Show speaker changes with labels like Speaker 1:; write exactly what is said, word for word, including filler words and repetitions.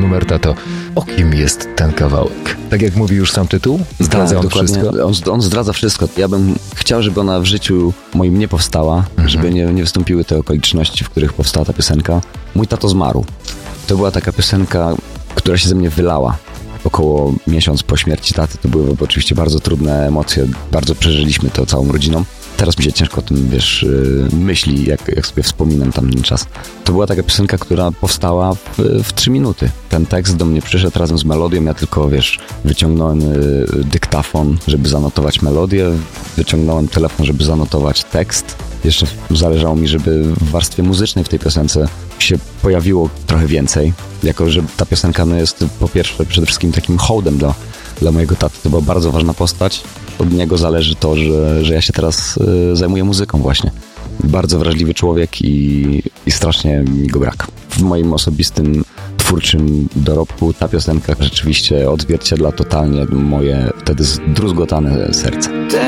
Speaker 1: numer, tato. O kim jest ten kawałek? Tak jak mówi już sam tytuł? Zdradza
Speaker 2: tak,
Speaker 1: on wszystko?
Speaker 2: On, on zdradza wszystko. Ja bym chciał, żeby ona w życiu moim nie powstała, mhm. żeby nie, nie wystąpiły te okoliczności, w których powstała ta piosenka. Mój tato zmarł. To była taka piosenka, która się ze mnie wylała. Około miesiąc po śmierci taty. To były oczywiście bardzo trudne emocje. Bardzo przeżyliśmy to całą rodziną. Teraz mi się ciężko o tym, wiesz, myśli, jak, jak sobie wspominam tamten czas. To była taka piosenka, która powstała w, w trzy minuty. Ten tekst do mnie przyszedł razem z melodią. Ja tylko, wiesz, wyciągnąłem dyktafon, żeby zanotować melodię. Wyciągnąłem telefon, żeby zanotować tekst. Jeszcze zależało mi, żeby w warstwie muzycznej w tej piosence się pojawiło trochę więcej. Jako, że ta piosenka no, jest po pierwsze przede wszystkim takim hołdem dla, dla mojego taty. To była bardzo ważna postać. Od niego zależy to, że, że ja się teraz y, zajmuję muzyką właśnie. Bardzo wrażliwy człowiek i, i strasznie mi go brak. W moim osobistym, twórczym dorobku ta piosenka rzeczywiście odzwierciedla totalnie moje wtedy zdruzgotane serce.